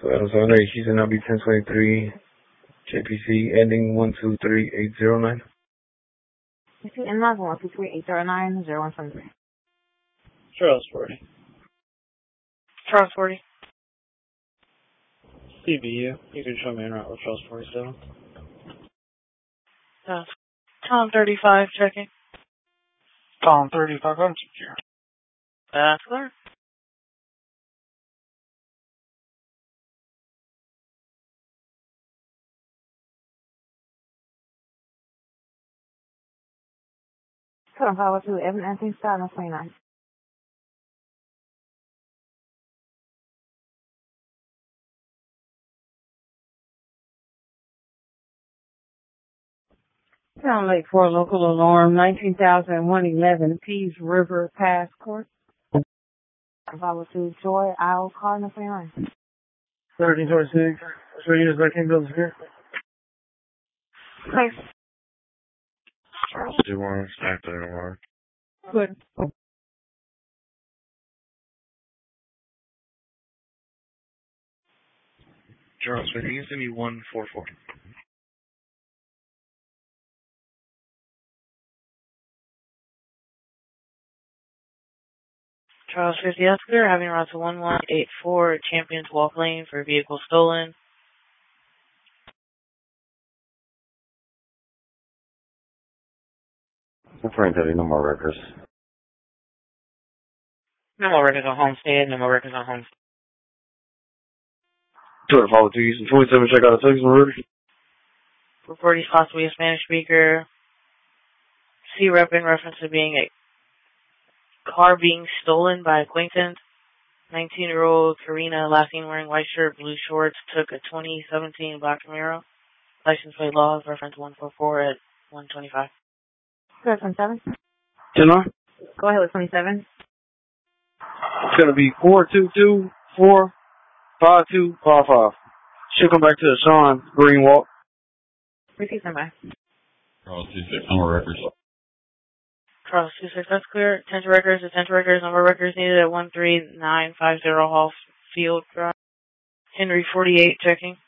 Arizona, Houston, LB 1023, JPC, ending 123809. Inbound 123-809, 0173. Charles 40. Charles 40. CBU, you can show me en route with Charles 47. Tom 35, checking. Tom 35, I'm secure. That's clear. Code follow to Evan Anthony Scott, 29. Town Lake 4 local alarm, 19,111 Pease River Pass Court. Follow to Joy Isles Car, 29. 1326. So units back in buildings here. Thanks. Do you want to start there tomorrow? Good. Charles, can you send me 144? Charles 50, that's clear. Having route to 1184 Champions Walk Lane for vehicle stolen. Frank, no more records. No more records on Homestead, no more records on Homestead. 2 follow 2 Houston 27, check out a text already. Report he's possibly a Spanish speaker. C rep in reference to being a car being stolen by acquaintance. 19-year-old Karina, last seen wearing white shirt, blue shorts, took a 2017 black Camaro. License plate laws, reference 144 at 125. Go ahead, 27. 10 on? Go ahead with 27. It's going to be 422-45255. Should come back to the Sean Green Walk. Repeat standby. Charles 26, number records. Charles 26, that's clear. Attention records, number of records needed at 13950 Hall Field Drive. Henry 48, checking.